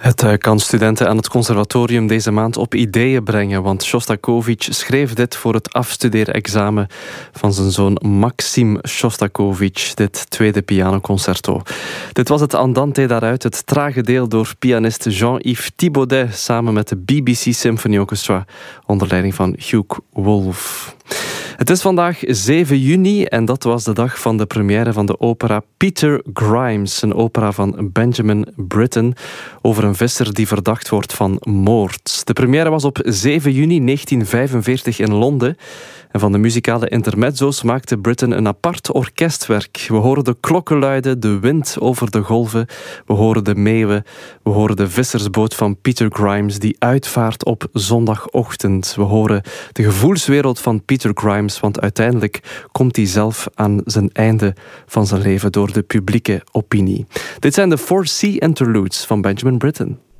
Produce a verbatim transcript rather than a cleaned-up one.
Het uh, kan studenten aan het conservatorium deze maand op ideeën brengen, want Shostakovich schreef dit voor het afstudeerexamen van zijn zoon Maxim Shostakovich, dit tweede pianoconcerto. Dit was het Andante daaruit, het trage deel door pianist Jean-Yves Thibaudet samen met de B B C Symphony Orchestra onder leiding van Hugh Wolf. Het is vandaag zeven juni en dat was de dag van de première van de opera Peter Grimes, een opera van Benjamin Britten over een visser die verdacht wordt van moord. De première was op zeven juni negentien vijfenveertig in Londen. En van de muzikale intermezzo's maakte Britten een apart orkestwerk. We horen de klokken luiden, de wind over de golven. We horen de meeuwen. We horen de vissersboot van Peter Grimes die uitvaart op zondagochtend. We horen de gevoelswereld van Peter Grimes, want uiteindelijk komt hij zelf aan zijn einde van zijn leven door de publieke opinie. Dit zijn de Four Sea Interludes van Benjamin Britten.